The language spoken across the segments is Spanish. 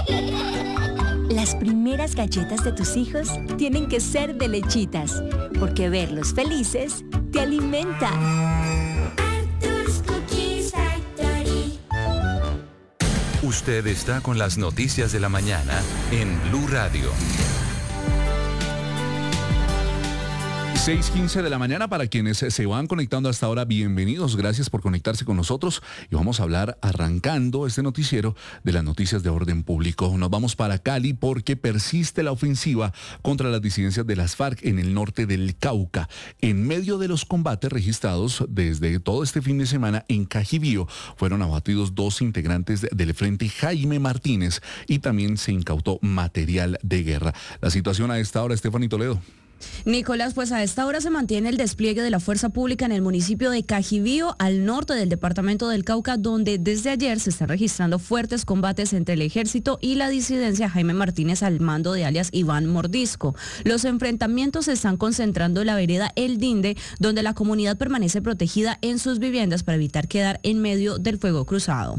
Las primeras galletas de tus hijos tienen que ser de Lechitas, porque verlos felices te alimenta. Arthur's Cookies Factory. Usted está con las noticias de la mañana en Blue Radio. 6:15 de la mañana para quienes se van conectando hasta ahora, bienvenidos, gracias por conectarse con nosotros y vamos a hablar arrancando este noticiero de las noticias de orden público. Nos vamos para Cali porque persiste la ofensiva contra las disidencias de las FARC en el norte del Cauca. En medio de los combates registrados desde todo este fin de semana en Cajibío, fueron abatidos 2 integrantes del Frente Jaime Martínez y también se incautó material de guerra. La situación a esta hora, Estefanía Toledo. Nicolás, pues a esta hora se mantiene el despliegue de la fuerza pública en el municipio de Cajibío, al norte del departamento del Cauca, donde desde ayer se están registrando fuertes combates entre el ejército y la disidencia Jaime Martínez al mando de alias Iván Mordisco. Los enfrentamientos se están concentrando en la vereda El Dinde, donde la comunidad permanece protegida en sus viviendas para evitar quedar en medio del fuego cruzado.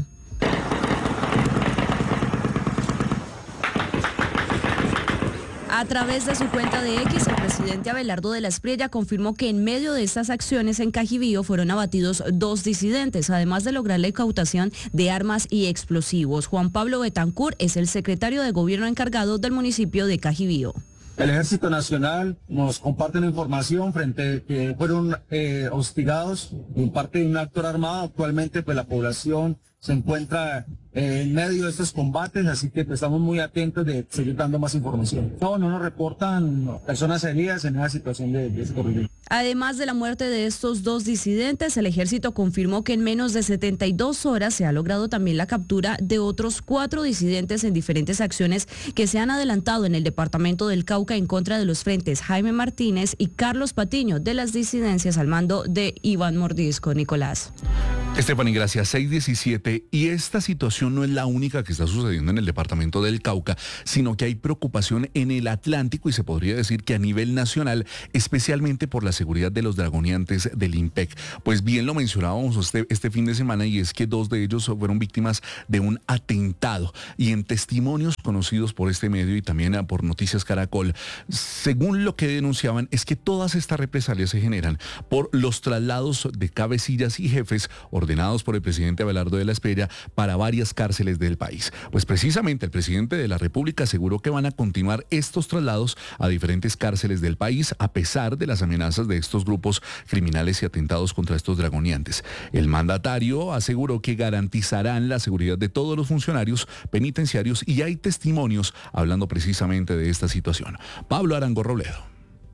A través de su cuenta de X, el presidente Abelardo de la Espriella confirmó que en medio de estas acciones en Cajibío fueron abatidos 2 disidentes, además de lograr la incautación de armas y explosivos. Juan Pablo Betancourt es el secretario de gobierno encargado del municipio de Cajibío. El Ejército Nacional nos comparte una información frente a que fueron hostigados en parte de un actor armado. Actualmente pues la población se encuentra en medio de estos combates, así que pues, estamos muy atentos de seguir dando más información. No nos reportan personas heridas en esa situación de este corrido. Además de la muerte de estos 2 disidentes, el ejército confirmó que en menos de 72 horas se ha logrado también la captura de otros 4 disidentes en diferentes acciones que se han adelantado en el departamento del Cauca en contra de los frentes Jaime Martínez y Carlos Patiño de las disidencias al mando de Iván Mordisco. Nicolás. Estefanía, gracias. 6:17. Y esta situación no es la única que está sucediendo en el departamento del Cauca, sino que hay preocupación en el Atlántico y se podría decir que a nivel nacional, especialmente por la seguridad de los dragoneantes del IMPEC. Pues bien lo mencionábamos este fin de semana y es que 2 de ellos fueron víctimas de un atentado. Y en testimonios conocidos por este medio y también por Noticias Caracol, según lo que denunciaban es que todas estas represalias se generan por los traslados de cabecillas y jefes ordenados por el presidente Abelardo de la Espriella para varias cárceles del país. Pues precisamente el presidente de la República aseguró que van a continuar estos traslados a diferentes cárceles del país a pesar de las amenazas de estos grupos criminales y atentados contra estos dragoneantes. El mandatario aseguró que garantizarán la seguridad de todos los funcionarios penitenciarios y hay testimonios hablando precisamente de esta situación. Pablo Arango Robledo.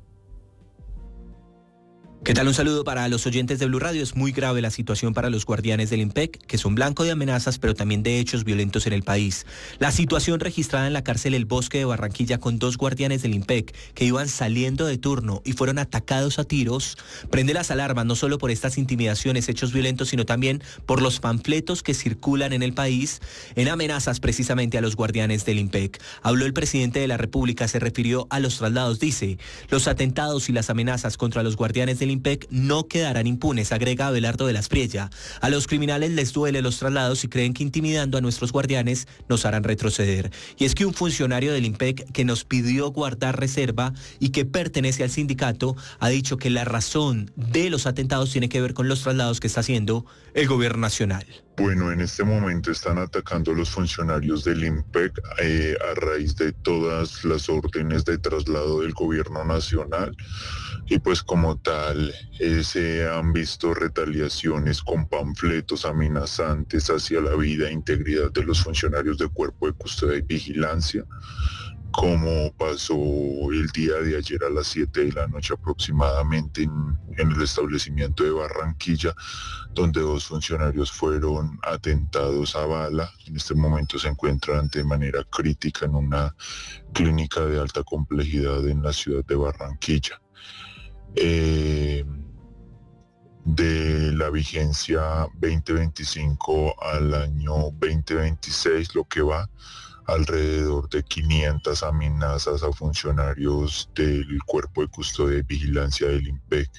¿Qué tal? Un saludo para los oyentes de Blue Radio. Es muy grave la situación para los guardianes del IMPEC, que son blanco de amenazas, pero también de hechos violentos en el país. La situación registrada en la cárcel El Bosque de Barranquilla con 2 guardianes del IMPEC que iban saliendo de turno y fueron atacados a tiros, prende las alarmas no solo por estas intimidaciones, hechos violentos, sino también por los panfletos que circulan en el país en amenazas precisamente a los guardianes del IMPEC. Habló el presidente de la República, se refirió a los traslados, dice: los atentados y las amenazas contra los guardianes del IMPEC no quedarán impunes, agrega Abelardo de la Espriella. A los criminales les duele los traslados y creen que intimidando a nuestros guardianes nos harán retroceder. Y es que un funcionario del IMPEC que nos pidió guardar reserva y que pertenece al sindicato ha dicho que la razón de los atentados tiene que ver con los traslados que está haciendo el gobierno nacional. Bueno, en este momento están atacando a los funcionarios del IMPEC a raíz de todas las órdenes de traslado del gobierno nacional y pues como tal se han visto retaliaciones con panfletos amenazantes hacia la vida e integridad de los funcionarios del Cuerpo de Custodia y Vigilancia, como pasó el día de ayer a las 7 de la noche aproximadamente en el establecimiento de Barranquilla, donde 2 funcionarios fueron atentados a bala. En este momento se encuentran de manera crítica en una clínica de alta complejidad en la ciudad de Barranquilla. De la vigencia 2025 al año 2026, lo que va alrededor de 500 amenazas a funcionarios del Cuerpo de Custodia y Vigilancia del IMPEC.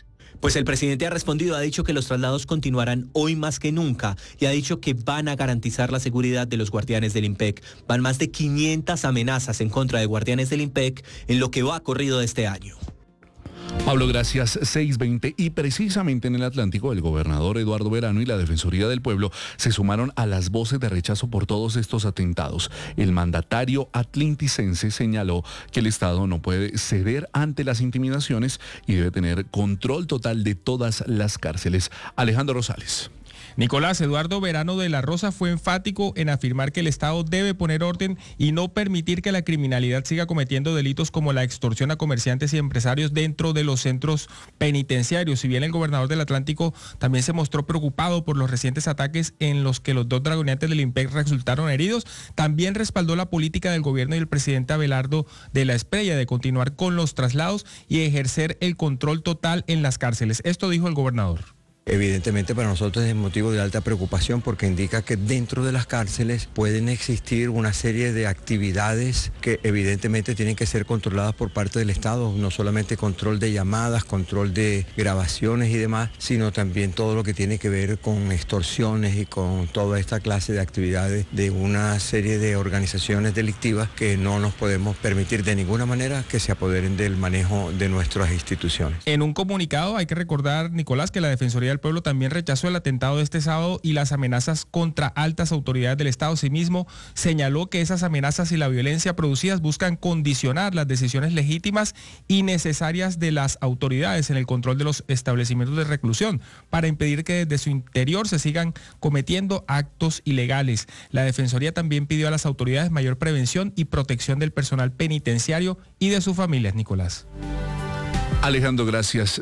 Pues el presidente ha respondido, ha dicho que los traslados continuarán hoy más que nunca y ha dicho que van a garantizar la seguridad de los guardianes del IMPEC. Van más de 500 amenazas en contra de guardianes del IMPEC en lo que va corrido de este año. Pablo, gracias. 6:20 y precisamente en el Atlántico el gobernador Eduardo Verano y la Defensoría del Pueblo se sumaron a las voces de rechazo por todos estos atentados. El mandatario atlinticense señaló que el Estado no puede ceder ante las intimidaciones y debe tener control total de todas las cárceles. Alejandro Rosales. Nicolás, Eduardo Verano de la Rosa fue enfático en afirmar que el Estado debe poner orden y no permitir que la criminalidad siga cometiendo delitos como la extorsión a comerciantes y empresarios dentro de los centros penitenciarios. Si bien el gobernador del Atlántico también se mostró preocupado por los recientes ataques en los que los 2 dragoneantes del IMPEC resultaron heridos, también respaldó la política del gobierno y el presidente Abelardo de la Espriella de continuar con los traslados y ejercer el control total en las cárceles. Esto dijo el gobernador. Evidentemente para nosotros es motivo de alta preocupación porque indica que dentro de las cárceles pueden existir una serie de actividades que evidentemente tienen que ser controladas por parte del Estado, no solamente control de llamadas, control de grabaciones y demás, sino también todo lo que tiene que ver con extorsiones y con toda esta clase de actividades de una serie de organizaciones delictivas que no nos podemos permitir de ninguna manera que se apoderen del manejo de nuestras instituciones. En un comunicado hay que recordar, Nicolás, que la Defensoría del Pueblo también rechazó el atentado de este sábado y las amenazas contra altas autoridades del Estado. Asimismo, señaló que esas amenazas y la violencia producidas buscan condicionar las decisiones legítimas y necesarias de las autoridades en el control de los establecimientos de reclusión para impedir que desde su interior se sigan cometiendo actos ilegales. La Defensoría también pidió a las autoridades mayor prevención y protección del personal penitenciario y de sus familias, Nicolás. Alejandro, gracias.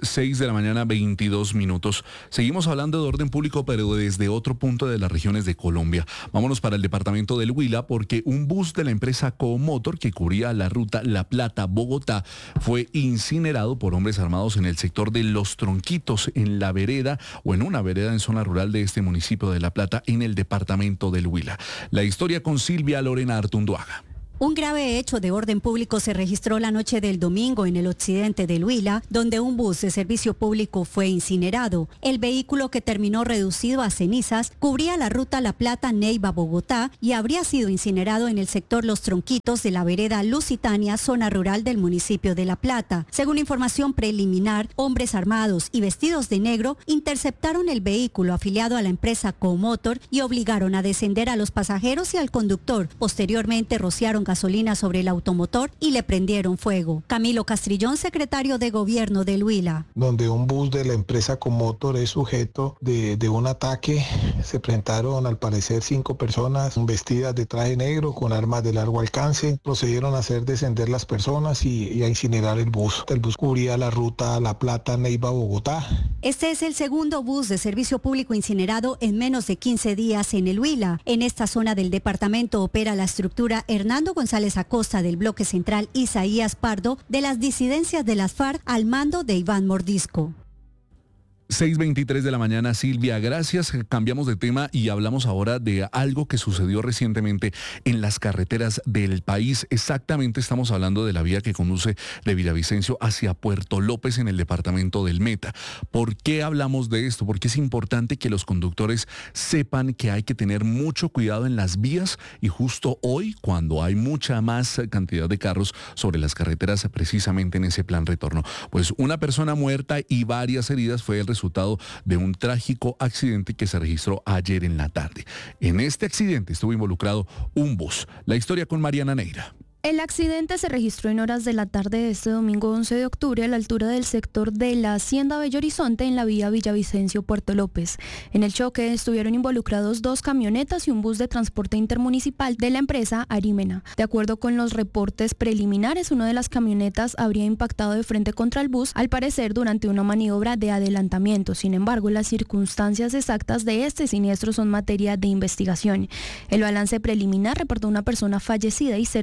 6:22 a.m. Seguimos hablando de orden público, pero desde otro punto de las regiones de Colombia. Vámonos para el departamento del Huila, porque un bus de la empresa Comotor que cubría la ruta La Plata-Bogotá fue incinerado por hombres armados en el sector de Los Tronquitos, en la vereda o en una vereda en zona rural de este municipio de La Plata, en el departamento del Huila. La historia con Silvia Lorena Artunduaga. Un grave hecho de orden público se registró la noche del domingo en el occidente del Huila, donde un bus de servicio público fue incinerado. El vehículo, que terminó reducido a cenizas, cubría la ruta La Plata-Neiva-Bogotá y habría sido incinerado en el sector Los Tronquitos de la vereda Lusitania, zona rural del municipio de La Plata. Según información preliminar, hombres armados y vestidos de negro interceptaron el vehículo afiliado a la empresa Comotor y obligaron a descender a los pasajeros y al conductor. Posteriormente rociaron gasolina sobre el automotor y le prendieron fuego. Camilo Castrillón, secretario de Gobierno del Huila. Donde un bus de la empresa Comotor es sujeto de un ataque, se presentaron al parecer 5 personas vestidas de traje negro con armas de largo alcance, procedieron a hacer descender las personas y a incinerar el bus. El bus cubría la ruta La Plata-Neiva-Bogotá. Este es el segundo bus de servicio público incinerado en menos de 15 días en el Huila. En esta zona del departamento opera la estructura Hernando González Acosta del bloque central Isaías Pardo de las disidencias de las FARC al mando de Iván Mordisco. 6:23 a.m, Silvia, gracias. Cambiamos de tema y hablamos ahora de algo que sucedió recientemente en las carreteras del país. Exactamente, estamos hablando de la vía que conduce de Villavicencio hacia Puerto López en el departamento del Meta. ¿Por qué hablamos de esto? Porque es importante que los conductores sepan que hay que tener mucho cuidado en las vías y justo hoy, cuando hay mucha más cantidad de carros sobre las carreteras, precisamente en ese plan retorno. Pues una persona muerta y varias heridas fue el resultado de un trágico accidente que se registró ayer en la tarde. En este accidente estuvo involucrado un bus. La historia con Mariana Neira. El accidente se registró en horas de la tarde de este domingo 11 de octubre a la altura del sector de la Hacienda Bello Horizonte en la vía Villavicencio-Puerto López. En el choque estuvieron involucrados 2 camionetas y un bus de transporte intermunicipal de la empresa Arimena. De acuerdo con los reportes preliminares, una de las camionetas habría impactado de frente contra el bus, al parecer durante una maniobra de adelantamiento. Sin embargo, las circunstancias exactas de este siniestro son materia de investigación. El balance preliminar reportó una persona fallecida y cerca de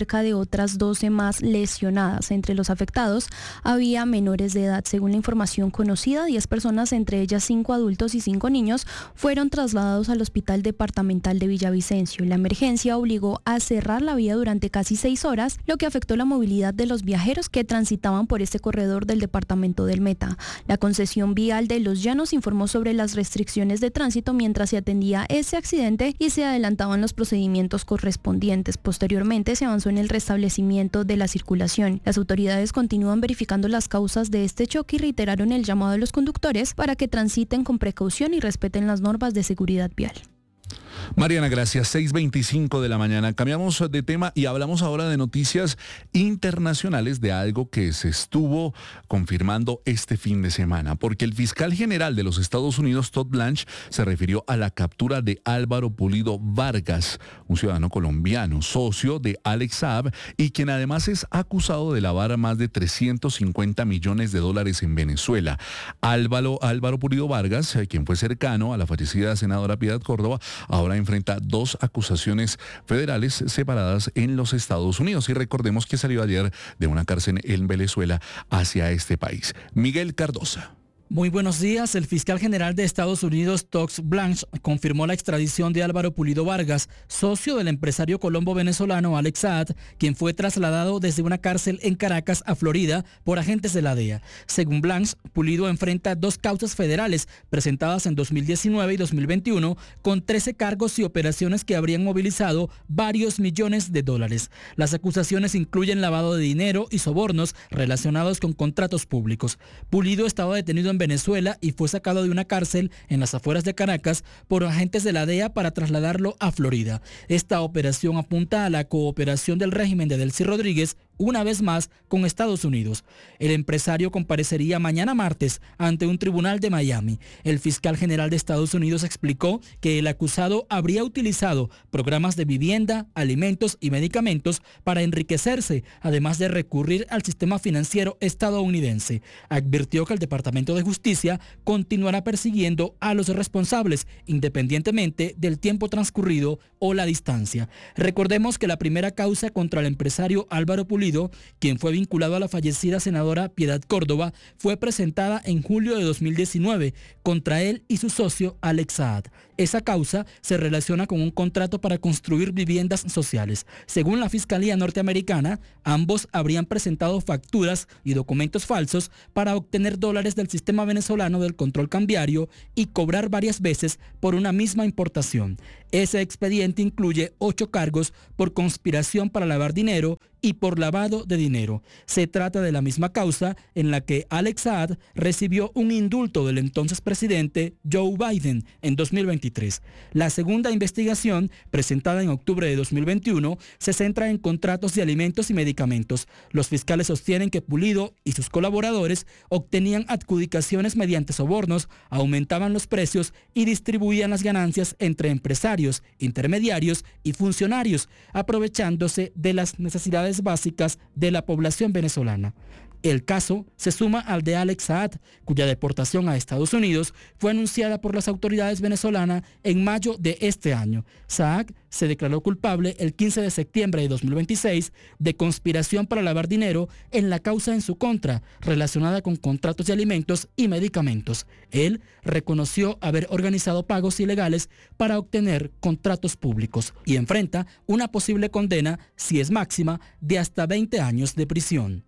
otras 12 más lesionadas. Entre los afectados había menores de edad. Según la información conocida, 10 personas, entre ellas 5 adultos y 5 niños, fueron trasladados al Hospital Departamental de Villavicencio. La emergencia obligó a cerrar la vía durante casi 6 horas, lo que afectó la movilidad de los viajeros que transitaban por este corredor del departamento del Meta. La concesión vial de Los Llanos informó sobre las restricciones de tránsito mientras se atendía ese accidente y se adelantaban los procedimientos correspondientes. Posteriormente se avanzó en el restablecimiento de la circulación. Las autoridades continúan verificando las causas de este choque y reiteraron el llamado a los conductores para que transiten con precaución y respeten las normas de seguridad vial. Mariana, gracias. 6:25 de la mañana. Cambiamos de tema y hablamos ahora de noticias internacionales, de algo que se estuvo confirmando este fin de semana, porque el fiscal general de los Estados Unidos, Todd Blanche, se refirió a la captura de Álvaro Pulido Vargas, un ciudadano colombiano, socio de Alex Saab, y quien además es acusado de lavar más de $350 millones en Venezuela. Álvaro Pulido Vargas, quien fue cercano a la fallecida senadora Piedad Córdoba, ahora enfrenta 2 acusaciones federales separadas en los Estados Unidos. Y recordemos que salió ayer de una cárcel en Venezuela hacia este país. Miguel Cardosa. Muy buenos días. El fiscal general de Estados Unidos, Todd Blanche, confirmó la extradición de Álvaro Pulido Vargas, socio del empresario colombo-venezolano Alex Saab, quien fue trasladado desde una cárcel en Caracas a Florida por agentes de la DEA. Según Blanche, Pulido enfrenta 2 causas federales presentadas en 2019 y 2021 con 13 cargos y operaciones que habrían movilizado varios millones de dólares. Las acusaciones incluyen lavado de dinero y sobornos relacionados con contratos públicos. Pulido estaba detenido en Venezuela y fue sacado de una cárcel en las afueras de Caracas por agentes de la DEA para trasladarlo a Florida. Esta operación apunta a la cooperación del régimen de Delcy Rodríguez, una vez más con Estados Unidos. El empresario comparecería mañana martes ante un tribunal de Miami. El fiscal general de Estados Unidos explicó que el acusado habría utilizado programas de vivienda, alimentos y medicamentos para enriquecerse, además de recurrir al sistema financiero estadounidense. Advirtió que el Departamento de Justicia continuará persiguiendo a los responsables, independientemente del tiempo transcurrido o la distancia. Recordemos que la primera causa contra el empresario Álvaro Pulido, quien fue vinculado a la fallecida senadora Piedad Córdoba, fue presentada en julio de 2019 contra él y su socio Alex Saab. Esa causa se relaciona con un contrato para construir viviendas sociales. Según la Fiscalía norteamericana, ambos habrían presentado facturas y documentos falsos para obtener dólares del sistema venezolano del control cambiario y cobrar varias veces por una misma importación. Ese expediente incluye 8 cargos por conspiración para lavar dinero y por lavado de dinero. Se trata de la misma causa en la que Alex Saab recibió un indulto del entonces presidente Joe Biden en 2023. La segunda investigación, presentada en octubre de 2021, se centra en contratos de alimentos y medicamentos. Los fiscales sostienen que Pulido y sus colaboradores obtenían adjudicaciones mediante sobornos, aumentaban los precios y distribuían las ganancias entre empresarios, intermediarios y funcionarios, aprovechándose de las necesidades básicas de la población venezolana. El caso se suma al de Alex Saab, cuya deportación a Estados Unidos fue anunciada por las autoridades venezolanas en mayo de este año. Saab se declaró culpable el 15 de septiembre de 2026 de conspiración para lavar dinero en la causa en su contra, relacionada con contratos de alimentos y medicamentos. Él reconoció haber organizado pagos ilegales para obtener contratos públicos y enfrenta una posible condena, si es máxima, de hasta 20 años de prisión.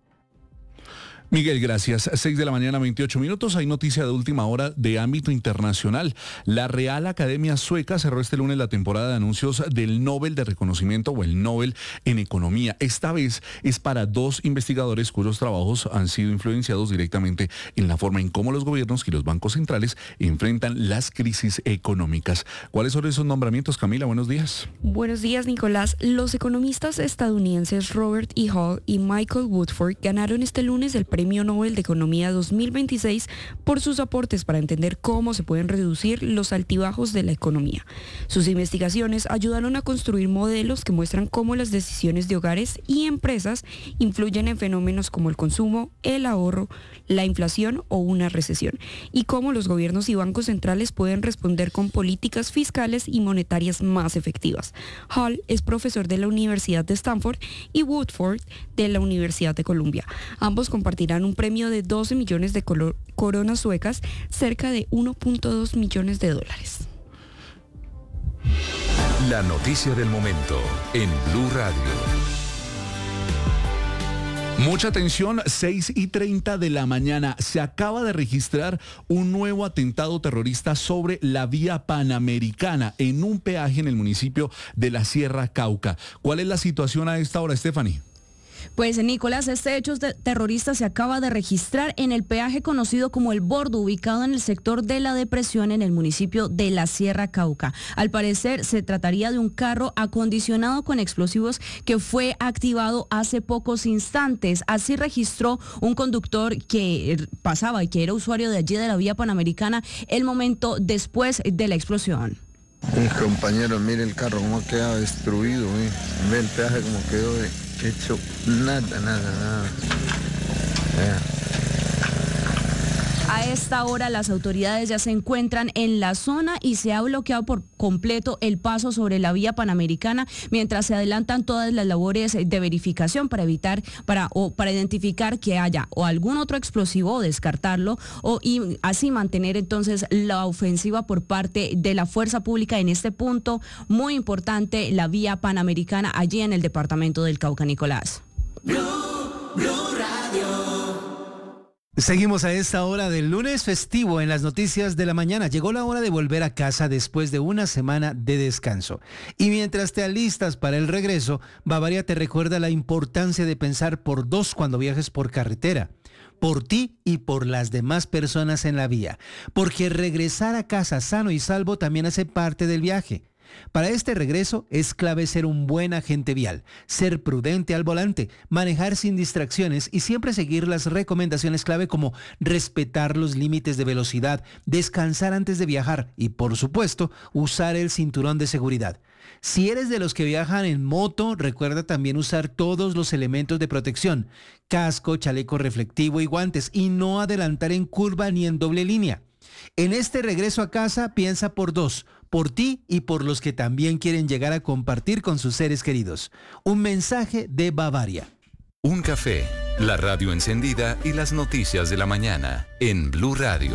Miguel, gracias. 6 de la mañana, 28 minutos. Hay noticia de última hora de ámbito internacional. La Real Academia Sueca cerró este lunes la temporada de anuncios del Nobel de Reconocimiento o el Nobel en Economía. Esta vez es para 2 investigadores cuyos trabajos han sido influenciados directamente en la forma en cómo los gobiernos y los bancos centrales enfrentan las crisis económicas. ¿Cuáles son esos nombramientos, Camila? Buenos días. Buenos días, Nicolás. Los economistas estadounidenses Robert E. Hall y Michael Woodford ganaron este lunes el premio Premio Nobel de Economía 2026 por sus aportes para entender cómo se pueden reducir los altibajos de la economía. Sus investigaciones ayudaron a construir modelos que muestran cómo las decisiones de hogares y empresas influyen en fenómenos como el consumo, el ahorro, la inflación o una recesión, y cómo los gobiernos y bancos centrales pueden responder con políticas fiscales y monetarias más efectivas. Hall es profesor de la Universidad de Stanford y Woodford de la Universidad de Columbia. Ambos compartirán un premio de 12 millones de coronas suecas, cerca de 1.2 millones de dólares. La noticia del momento en Blue Radio. Mucha atención, 6:30 de la mañana. Se acaba de registrar un nuevo atentado terrorista sobre la vía Panamericana en un peaje en el municipio de la Sierra Cauca. ¿Cuál es la situación a esta hora, Stephanie? Pues Nicolás, este hecho terrorista se acaba de registrar en el peaje conocido como El Bordo, ubicado en el sector de La Depresión en el municipio de la Sierra Cauca. Al parecer se trataría de un carro acondicionado con explosivos que fue activado hace pocos instantes. Así registró un conductor que pasaba y que era usuario de allí de la vía Panamericana el momento después de la explosión. Mis compañeros, mire el carro cómo queda destruido, ve el peaje cómo quedó hecho nada. A esta hora las autoridades ya se encuentran en la zona y se ha bloqueado por completo el paso sobre la vía Panamericana mientras se adelantan todas las labores de verificación para identificar que haya o algún otro explosivo o descartarlo y así mantener entonces la ofensiva por parte de la fuerza pública en este punto muy importante, la vía Panamericana allí en el departamento del Cauca, Nicolás. Blue Radio. Seguimos a esta hora del lunes festivo en las noticias de la mañana. Llegó la hora de volver a casa después de una semana de descanso. Y mientras te alistas para el regreso, Bavaria te recuerda la importancia de pensar por dos cuando viajes por carretera. Por ti y por las demás personas en la vía. Porque regresar a casa sano y salvo también hace parte del viaje. Para este regreso es clave ser un buen agente vial, ser prudente al volante, manejar sin distracciones y siempre seguir las recomendaciones clave como respetar los límites de velocidad, descansar antes de viajar y, por supuesto, usar el cinturón de seguridad. Si eres de los que viajan en moto, recuerda también usar todos los elementos de protección, casco, chaleco reflectivo y guantes, y no adelantar en curva ni en doble línea. En este regreso a casa, piensa por dos, por ti y por los que también quieren llegar a compartir con sus seres queridos. Un mensaje de Bavaria. Un café, la radio encendida y las noticias de la mañana en Blue Radio.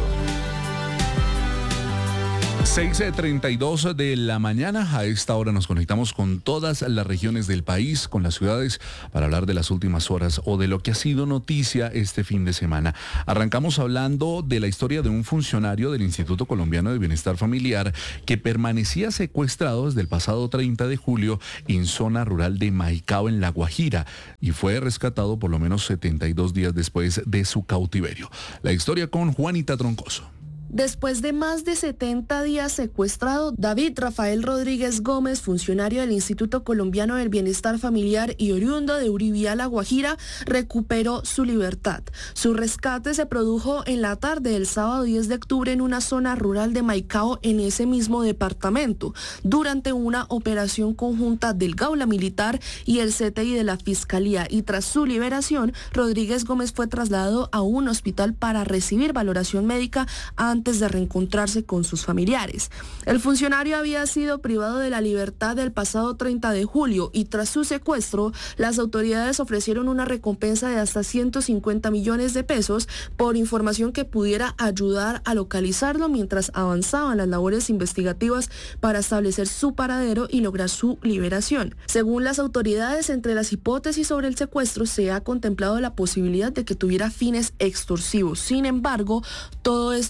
6:32 de la mañana. A esta hora nos conectamos con todas las regiones del país, con las ciudades, para hablar de las últimas horas o de lo que ha sido noticia este fin de semana. Arrancamos hablando de la historia de un funcionario del Instituto Colombiano de Bienestar Familiar que permanecía secuestrado desde el pasado 30 de julio en zona rural de Maicao, en La Guajira, y fue rescatado por lo menos 72 días después de su cautiverio. La historia con Juanita Troncoso. Después de más de 70 días secuestrado, David Rafael Rodríguez Gómez, funcionario del Instituto Colombiano del Bienestar Familiar y oriundo de Uribía, La Guajira, recuperó su libertad. Su rescate se produjo en la tarde del sábado 10 de octubre en una zona rural de Maicao, en ese mismo departamento, durante una operación conjunta del Gaula Militar y el CTI de la Fiscalía, y tras su liberación, Rodríguez Gómez fue trasladado a un hospital para recibir valoración médica antes de reencontrarse con sus familiares. El funcionario había sido privado de la libertad el pasado 30 de julio y tras su secuestro, las autoridades ofrecieron una recompensa de hasta 150 millones de pesos por información que pudiera ayudar a localizarlo mientras avanzaban las labores investigativas para establecer su paradero y lograr su liberación. Según las autoridades, entre las hipótesis sobre el secuestro se ha contemplado la posibilidad de que tuviera fines extorsivos. Sin embargo, todo esto continúa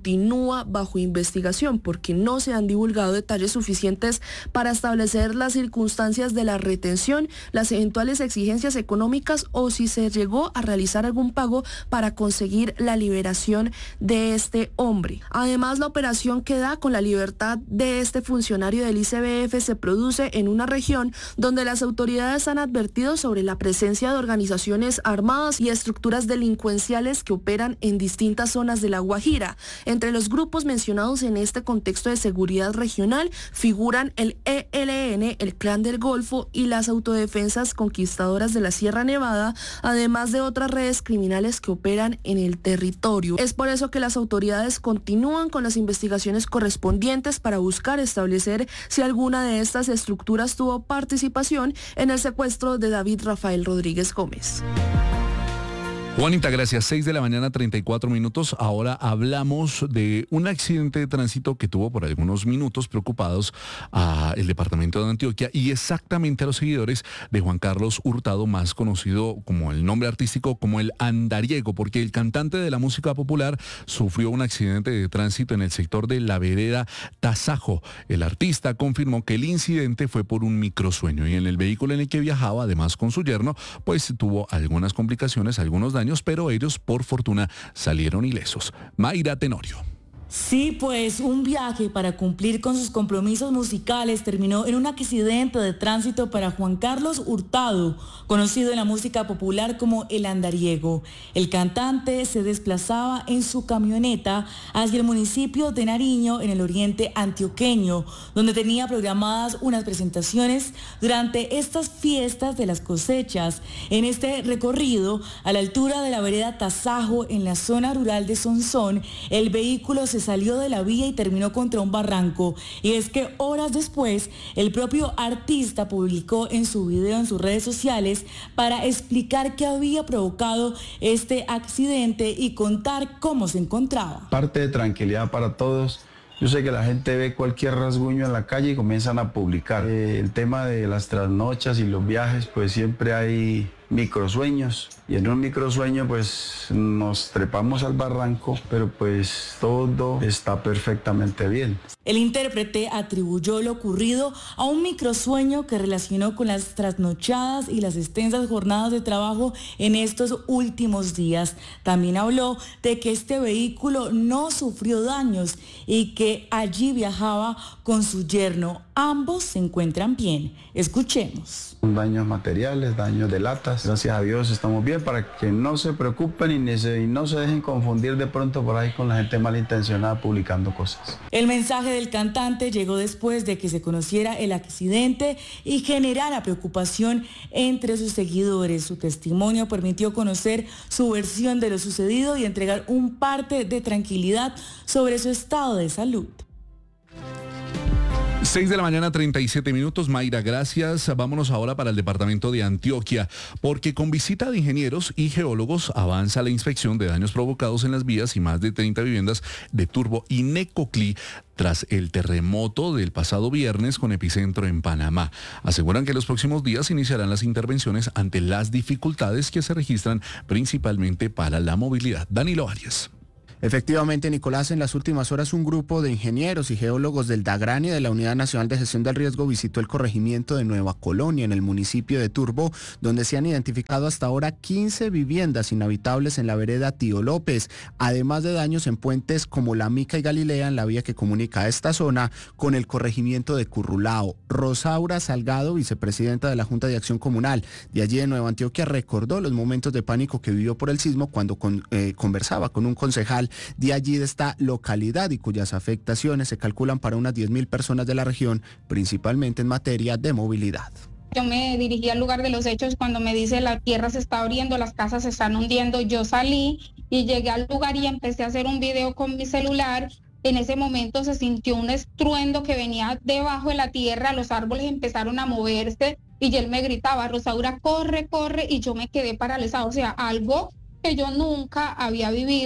continúa bajo investigación porque no se han divulgado detalles suficientes para establecer las circunstancias de la retención, las eventuales exigencias económicas o si se llegó a realizar algún pago para conseguir la liberación de este hombre. Además, la operación que da con la libertad de este funcionario del ICBF se produce en una región donde las autoridades han advertido sobre la presencia de organizaciones armadas y estructuras delincuenciales que operan en distintas zonas de La Guajira. Entre los grupos mencionados en este contexto de seguridad regional figuran el ELN, el Clan del Golfo y las autodefensas conquistadoras de la Sierra Nevada, además de otras redes criminales que operan en el territorio. Es por eso que las autoridades continúan con las investigaciones correspondientes para buscar establecer si alguna de estas estructuras tuvo participación en el secuestro de David Rafael Rodríguez Gómez. Juanita, gracias. 6:34 a.m. Ahora hablamos de un accidente de tránsito que tuvo por algunos minutos preocupados el departamento de Antioquia y exactamente a los seguidores de Juan Carlos Hurtado, más conocido como el nombre artístico como el Andariego, porque el cantante de la música popular sufrió un accidente de tránsito en el sector de la vereda Tasajo. El artista confirmó que el incidente fue por un microsueño y en el vehículo en el que viajaba, además con su yerno, pues tuvo algunas complicaciones, algunos daños, pero ellos por fortuna salieron ilesos. Mayra Tenorio. Sí, pues un viaje para cumplir con sus compromisos musicales terminó en un accidente de tránsito para Juan Carlos Hurtado, conocido en la música popular como el Andariego. El cantante se desplazaba en su camioneta hacia el municipio de Nariño, en el oriente antioqueño, donde tenía programadas unas presentaciones durante estas fiestas de las cosechas. En este recorrido, a la altura de la vereda Tasajo, en la zona rural de Sonsón, el vehículo se salió de la vía y terminó contra un barranco. Y es que horas después, el propio artista publicó en su video en sus redes sociales para explicar qué había provocado este accidente y contar cómo se encontraba. Parte de tranquilidad para todos. Yo sé que la gente ve cualquier rasguño en la calle y comienzan a publicar. El tema de las trasnochas y los viajes, pues siempre hay microsueños. Y en un microsueño pues nos trepamos al barranco, pero pues todo está perfectamente bien. El intérprete atribuyó lo ocurrido a un microsueño que relacionó con las trasnochadas y las extensas jornadas de trabajo en estos últimos días. También habló de que este vehículo no sufrió daños y que allí viajaba con su yerno. Ambos se encuentran bien. Escuchemos. Daños materiales, daños de latas. Gracias a Dios estamos bien, para que no se preocupen y no se dejen confundir de pronto por ahí con la gente malintencionada publicando cosas. El mensaje del cantante llegó después de que se conociera el accidente y generara preocupación entre sus seguidores. Su testimonio permitió conocer su versión de lo sucedido y entregar un parte de tranquilidad sobre su estado de salud. 6:37 a.m. Mayra, gracias. Vámonos ahora para el departamento de Antioquia, porque con visita de ingenieros y geólogos avanza la inspección de daños provocados en las vías y más de 30 viviendas de Turbo y Necoclí tras el terremoto del pasado viernes con epicentro en Panamá. Aseguran que los próximos días iniciarán las intervenciones ante las dificultades que se registran principalmente para la movilidad. Danilo Arias. Efectivamente, Nicolás, en las últimas horas un grupo de ingenieros y geólogos del DAGRAN y de la Unidad Nacional de Gestión del Riesgo visitó el corregimiento de Nueva Colonia en el municipio de Turbo, donde se han identificado hasta ahora 15 viviendas inhabitables en la vereda Tío López, además de daños en puentes como La Mica y Galilea en la vía que comunica a esta zona con el corregimiento de Currulao. Rosaura Salgado, vicepresidenta de la Junta de Acción Comunal de allí de Nueva Antioquia, recordó los momentos de pánico que vivió por el sismo cuando conversaba con un concejal de allí de esta localidad y cuyas afectaciones se calculan para unas 10.000 personas de la región, principalmente en materia de movilidad. Yo me dirigí al lugar de los hechos cuando me dice la tierra se está abriendo, las casas se están hundiendo. Yo salí y llegué al lugar y empecé a hacer un video con mi celular. En ese momento se sintió un estruendo que venía debajo de la tierra, los árboles empezaron a moverse y él me gritaba, Rosaura, corre, corre, y yo me quedé paralizada, o sea, algo que yo nunca había vivido.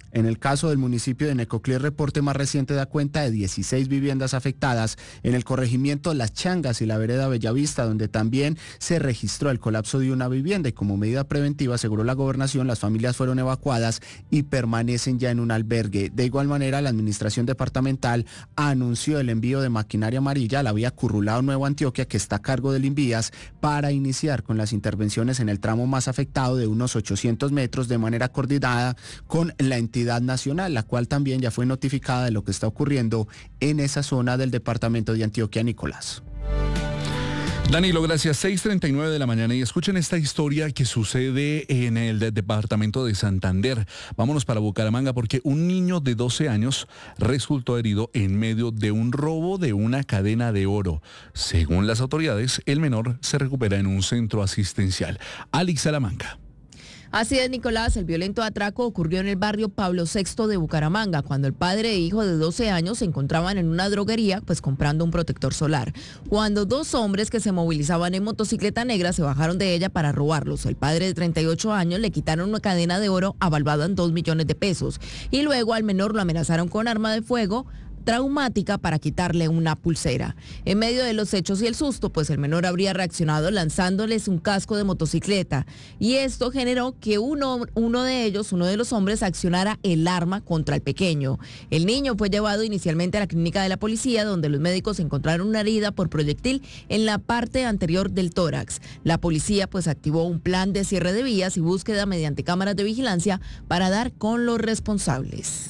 En el caso del municipio de Necoclí, el reporte más reciente da cuenta de 16 viviendas afectadas en el corregimiento Las Changas y la vereda Bellavista, donde también se registró el colapso de una vivienda y como medida preventiva, aseguró la gobernación, las familias fueron evacuadas y permanecen ya en un albergue. De igual manera, la administración departamental anunció el envío de maquinaria amarilla a la vía Currulao Nuevo Antioquia, que está a cargo del Invías, para iniciar con las intervenciones en el tramo más afectado de unos 800 metros de manera coordinada con la entidad nacional, la cual también ya fue notificada de lo que está ocurriendo en esa zona del departamento de Antioquia. Nicolás. Danilo, gracias. 6:39 de la mañana y escuchen esta historia que sucede en el departamento de Santander. Vámonos para Bucaramanga porque un niño de 12 años resultó herido en medio de un robo de una cadena de oro. Según las autoridades, el menor se recupera en un centro asistencial. Alex Salamanca. Así es, Nicolás, el violento atraco ocurrió en el barrio Pablo VI de Bucaramanga, cuando el padre e hijo de 12 años se encontraban en una droguería, pues comprando un protector solar. Cuando dos hombres que se movilizaban en motocicleta negra se bajaron de ella para robarlos. El padre de 38 años le quitaron una cadena de oro avaluada en 2 millones de pesos y luego al menor lo amenazaron con arma de fuego traumática para quitarle una pulsera. En medio de los hechos y el susto, pues el menor habría reaccionado lanzándoles un casco de motocicleta y esto generó que uno de los hombres accionara el arma contra el pequeño. El niño fue llevado inicialmente a la clínica de la policía, donde los médicos encontraron una herida por proyectil en la parte anterior del tórax. La policía pues activó un plan de cierre de vías y búsqueda mediante cámaras de vigilancia para dar con los responsables.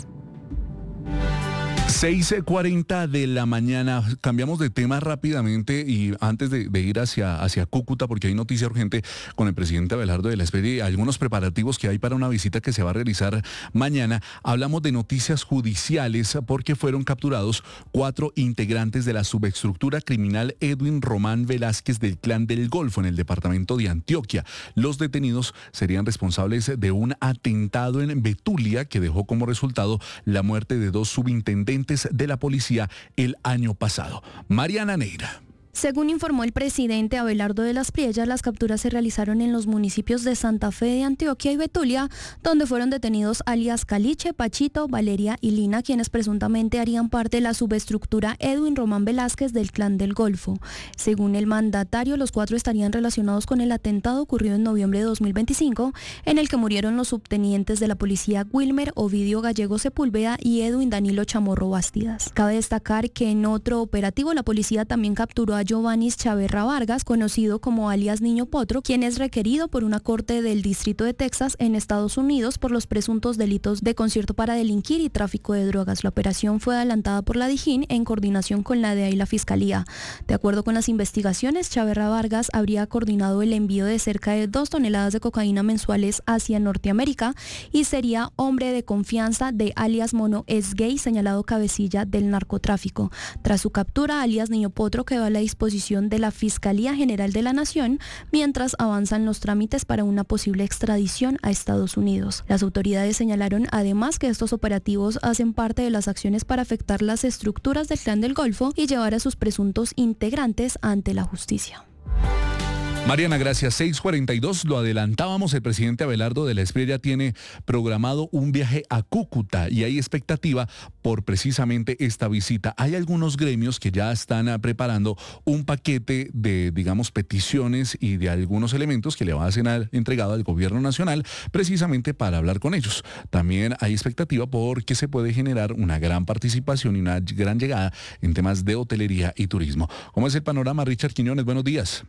6:40 de la mañana, cambiamos de tema rápidamente y antes de ir hacia Cúcuta, porque hay noticia urgente con el presidente Abelardo de la Espriella y algunos preparativos que hay para una visita que se va a realizar mañana. Hablamos de noticias judiciales porque fueron capturados 4 integrantes de la subestructura criminal Edwin Román Velázquez del Clan del Golfo en el departamento de Antioquia. Los detenidos serían responsables de un atentado en Betulia que dejó como resultado la muerte de 2 subintendentes de la policía el año pasado. Mariana Neira. Según informó el presidente Abelardo de la Espriella, las capturas se realizaron en los municipios de Santa Fe de Antioquia y Betulia, donde fueron detenidos alias Caliche, Pachito, Valeria y Lina, quienes presuntamente harían parte de la subestructura Edwin Román Velázquez del Clan del Golfo. Según el mandatario, los 4 estarían relacionados con el atentado ocurrido en noviembre de 2025, en el que murieron los subtenientes de la policía Wilmer Ovidio Gallego Sepúlveda y Edwin Danilo Chamorro Bastidas. Cabe destacar que en otro operativo la policía también capturó a Giovanni Chaverra Vargas, conocido como alias Niño Potro, quien es requerido por una corte del Distrito de Texas en Estados Unidos por los presuntos delitos de concierto para delinquir y tráfico de drogas. La operación fue adelantada por la DIJÍN en coordinación con la DEA y la Fiscalía. De acuerdo con las investigaciones, Chaverra Vargas habría coordinado el envío de cerca de 2 toneladas de cocaína mensuales hacia Norteamérica y sería hombre de confianza de alias Mono Es Gay, señalado cabecilla del narcotráfico. Tras su captura, alias Niño Potro quedó a la disposición de la Fiscalía General de la Nación mientras avanzan los trámites para una posible extradición a Estados Unidos. Las autoridades señalaron además que estos operativos hacen parte de las acciones para afectar las estructuras del Clan del Golfo y llevar a sus presuntos integrantes ante la justicia. Mariana, gracias. 6:42, lo adelantábamos, el presidente Abelardo de la Espriella tiene programado un viaje a Cúcuta y hay expectativa por precisamente esta visita. Hay algunos gremios que ya están preparando un paquete de, digamos, peticiones y de algunos elementos que le va a ser entregado al gobierno nacional precisamente para hablar con ellos. También hay expectativa porque se puede generar una gran participación y una gran llegada en temas de hotelería y turismo. ¿Cómo es el panorama, Richard Quiñones? Buenos días.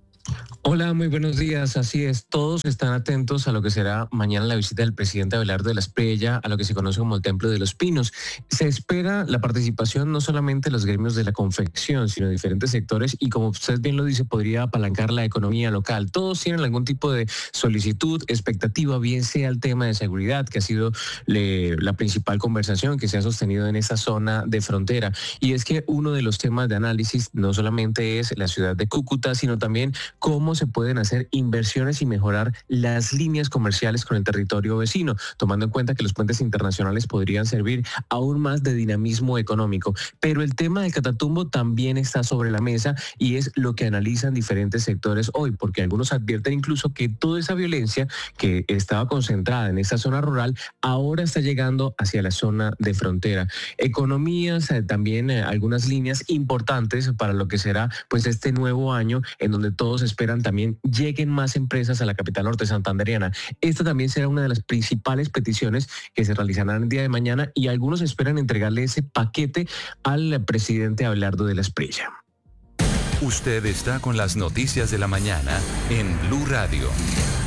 Hola, muy buenos días. Así es, todos están atentos a lo que será mañana la visita del presidente Abelardo de la Espriella a lo que se conoce como el Templo de los Pinos. Se espera la participación no solamente de los gremios de la confección, sino de diferentes sectores y, como usted bien lo dice, podría apalancar la economía local. Todos tienen algún tipo de solicitud, expectativa, bien sea el tema de seguridad, que ha sido la principal conversación que se ha sostenido en esta zona de frontera. Y es que uno de los temas de análisis no solamente es la ciudad de Cúcuta, sino también cómo se pueden hacer inversiones y mejorar las líneas comerciales con el territorio vecino, tomando en cuenta que los puentes internacionales podrían servir aún más de dinamismo económico. Pero el tema del Catatumbo también está sobre la mesa y es lo que analizan diferentes sectores hoy, porque algunos advierten incluso que toda esa violencia que estaba concentrada en esta zona rural ahora está llegando hacia la zona de frontera. Economías, también algunas líneas importantes para lo que será pues este nuevo año, en donde todos esperan también lleguen más empresas a la capital norte santandereana. Esta también será una de las principales peticiones que se realizarán el día de mañana y algunos esperan entregarle ese paquete al presidente Abelardo de la Espriella. Usted está con las noticias de la mañana en Blue Radio.